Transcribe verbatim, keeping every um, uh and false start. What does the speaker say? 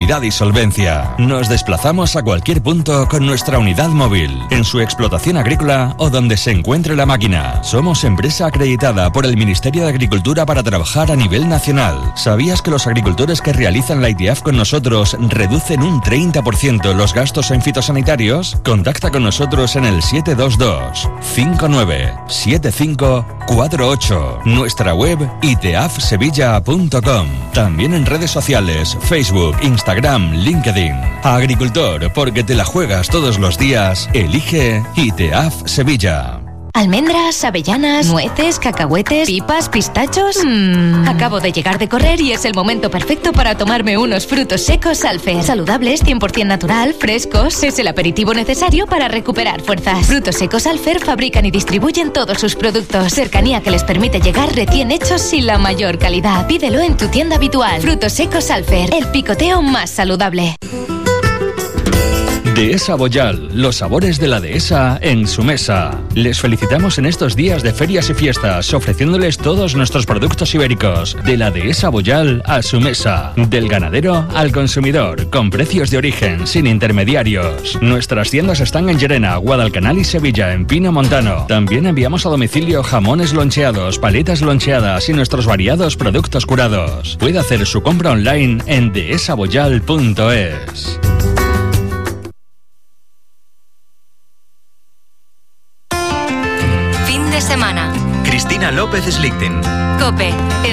calidad y solvencia. Nos desplazamos a cualquier punto con nuestra unidad móvil, en su explotación agrícola o donde se encuentre la máquina. Somos empresa acreditada por el Ministerio de Agricultura para trabajar a nivel nacional. ¿Sabías que los agricultores que realizan la I T A F con nosotros reducen un treinta por ciento los gastos en fitosanitarios? Contacta con nosotros en el siete dos dos, cinco nueve, siete cinco cuatro ocho. Nuestra web i t a f sevilla punto com. También en redes sociales, Facebook, Instagram, LinkedIn. Agricultor, porque te la juegas todos los días, elige I T A F Sevilla. Almendras, avellanas, nueces, cacahuetes, pipas, pistachos... Mmm. Acabo de llegar de correr y es el momento perfecto para tomarme unos frutos secos Alfer. Saludables, cien por ciento natural, frescos. Es el aperitivo necesario para recuperar fuerzas. Frutos secos Alfer fabrican y distribuyen todos sus productos. Cercanía que les permite llegar recién hechos y la mayor calidad. Pídelo en tu tienda habitual. Frutos secos Alfer, el picoteo más saludable. Dehesa Boyal, los sabores de la dehesa en su mesa. Les felicitamos en estos días de ferias y fiestas, ofreciéndoles todos nuestros productos ibéricos. De la Dehesa Boyal a su mesa. Del ganadero al consumidor, con precios de origen, sin intermediarios. Nuestras tiendas están en Llerena, Guadalcanal y Sevilla, en Pino Montano. También enviamos a domicilio jamones loncheados, paletas loncheadas y nuestros variados productos curados. Puede hacer su compra online en dehesa boyal punto es. Semana. Cristina López Slichting. COPE.